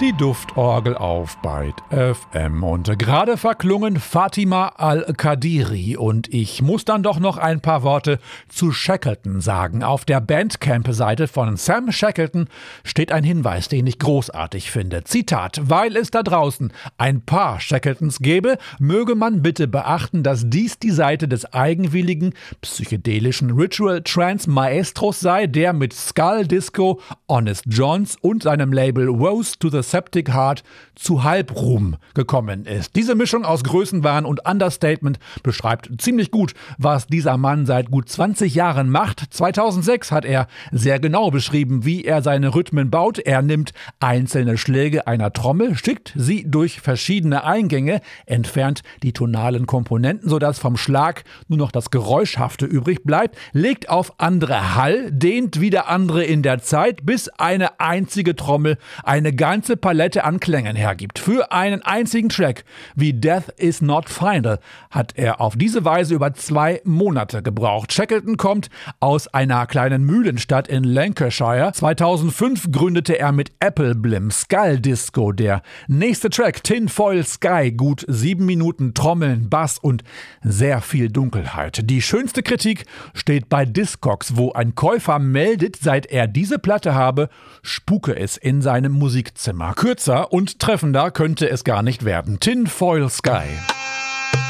Die Duftorgel auf Byte FM und gerade verklungen Fatima Al-Qadiri und ich muss dann doch noch ein paar Worte zu Shackleton sagen. Auf der Bandcamp-Seite von Sam Shackleton steht ein Hinweis, den ich großartig finde. Zitat: Weil es da draußen ein paar Shackletons gäbe, möge man bitte beachten, dass dies die Seite des eigenwilligen, psychedelischen Ritual Trance Maestros sei, der mit Skull Disco, Honest Johns und seinem Label Rose to the Septic Heart zu Halbruhm gekommen ist. Diese Mischung aus Größenwahn und Understatement beschreibt ziemlich gut, was dieser Mann seit gut 20 Jahren macht. 2006 hat er sehr genau beschrieben, wie er seine Rhythmen baut. Er nimmt einzelne Schläge einer Trommel, schickt sie durch verschiedene Eingänge, entfernt die tonalen Komponenten, sodass vom Schlag nur noch das Geräuschhafte übrig bleibt, legt auf andere Hall, dehnt wieder andere in der Zeit, bis eine einzige Trommel eine ganze Palette an Klängen hergibt. Für einen einzigen Track wie Death is Not Final hat er auf diese Weise über 2 Monate gebraucht. Shackleton kommt aus einer kleinen Mühlenstadt in Lancashire. 2005 gründete er mit Apple Blim Skull Disco. Der nächste Track, Tinfoil Sky, gut 7 Minuten Trommeln, Bass und sehr viel Dunkelheit. Die schönste Kritik steht bei Discogs, wo ein Käufer meldet, seit er diese Platte habe, spuke es in seinem Musikzimmer. Kürzer und treffender könnte es gar nicht werden. Tinfoil Sky.